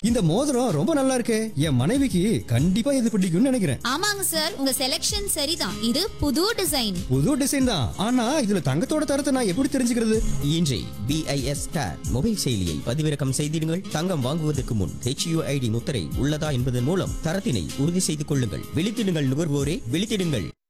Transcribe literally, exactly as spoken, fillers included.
இந்த மோதிரம் ரொம்ப நல்லா இருக்கே, என் மனைவிக்கு கண்டிப்பா இது பிடிக்கும்னு நினைக்கிறேன். ஆமாங்க சார், உங்க செலக்ஷன் சரிதான். இது புது டிசைன். புது டிசைன் தான், ஆனா இதுல தங்கத்தோட தரத்தை நான் எப்படி தெரிஞ்சுக்கிறது? இன்றே பிஐஎஸ் ஸ்டார் மொபைல் செயலியை பதிவிறக்கம் செய்திடுங்கள். தங்கம் வாங்குவதற்கு முன் ஹெச்யூஐடி முத்திரை உள்ளதா என்பதன் மூலம் தரத்தினை உறுதி செய்து கொள்ளுங்கள். விழித்திடுங்கள் நுகர்வோரே, விழித்திடுங்கள்.